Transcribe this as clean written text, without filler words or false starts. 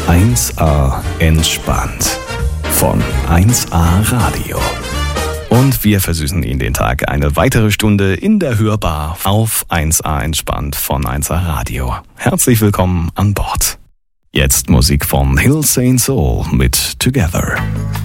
1A entspannt von 1A Radio. Und wir versüßen Ihnen den Tag eine weitere Stunde in der Hörbar auf 1A entspannt von 1A Radio. Herzlich willkommen an Bord. Jetzt Musik von Hill St. Soul mit Together.